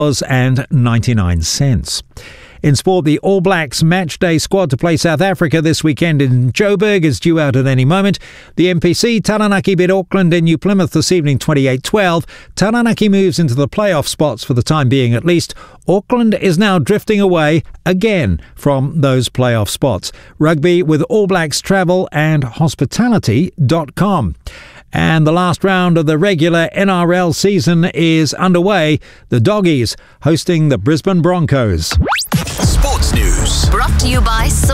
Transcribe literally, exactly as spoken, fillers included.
dollars and ninety-nine cents. In sport, the All Blacks matchday squad to play South Africa this weekend in Joburg is due out at any moment. The N P C Taranaki beat Auckland in New Plymouth this evening twenty-eight twelve. Taranaki moves into the playoff spots for the time being at least. Auckland is now drifting away again from those playoff spots. Rugby with All Blacks Travel and Hospitality dot com. And the last round of the regular N R L season is underway. The Doggies hosting the Brisbane Broncos. Sports News. Brought to you by